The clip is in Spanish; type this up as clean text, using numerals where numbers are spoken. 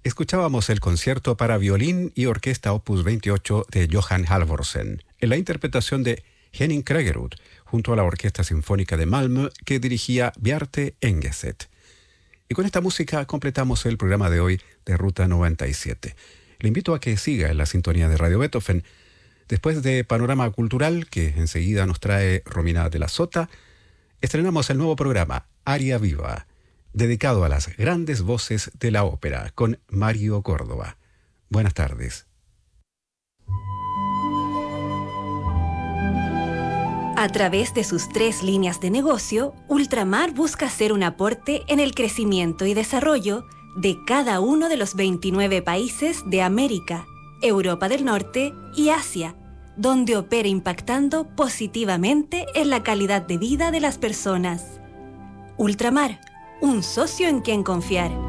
Escuchábamos el concierto para violín y orquesta opus 28 de Johan Halvorsen, en la interpretación de Henning Kregerud, junto a la Orquesta Sinfónica de Malmö que dirigía Bjarte Engeset. Y con esta música completamos el programa de hoy de Ruta 97. Le invito a que siga en la sintonía de Radio Beethoven. Después de Panorama Cultural, que enseguida nos trae Romina de la Sota, estrenamos el nuevo programa Aria Viva, dedicado a las grandes voces de la ópera, con Mario Córdoba. Buenas tardes. A través de sus 3 líneas de negocio, Ultramar busca hacer un aporte en el crecimiento y desarrollo de cada uno de los 29 países de América, Europa del Norte y Asia, donde opera impactando positivamente en la calidad de vida de las personas. Ultramar, un socio en quien confiar.